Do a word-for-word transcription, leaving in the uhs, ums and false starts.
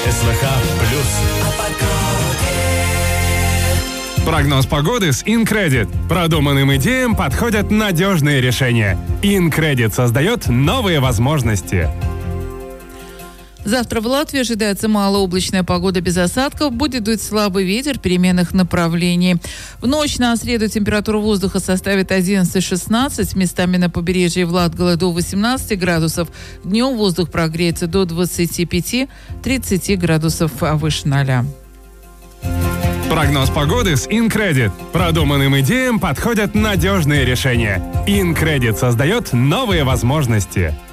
СВХ плюс. Прогноз погоды с InCredit. Продуманным идеям подходят надежные решения. InCredit создает новые возможности. Завтра в Латвии ожидается малооблачная погода без осадков. Будет дуть слабый ветер переменных направлений. В ночь на среду температура воздуха составит одиннадцать-шестнадцать. Местами на побережье в Латгале до восемнадцати градусов. Днем воздух прогреется до двадцати пяти-тридцати градусов выше ноля. Прогноз погоды с InCredit. Продуманным идеям подходят надежные решения. InCredit создает новые возможности.